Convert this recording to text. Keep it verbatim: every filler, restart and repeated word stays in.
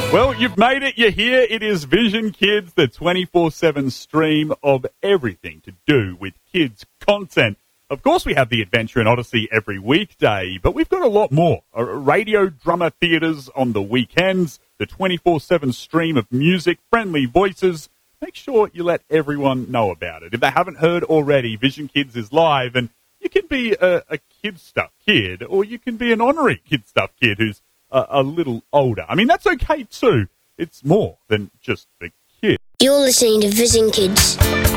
Well, you've made it. You're here. It is Vision Kids, the twenty-four seven stream of everything to do with kids' content. Of course, we have the Adventure in Odyssey every weekday, but we've got a lot more. Uh, Radio drama theatres on the weekends, the twenty-four seven stream of music, friendly voices. Make sure you let everyone know about it. If they haven't heard already, Vision Kids is live, and you can be a, a kid stuff kid, or you can be an honorary kid stuff kid who's a, a little older. I mean, that's okay too. It's more than just the kid. You're listening to Vision Kids.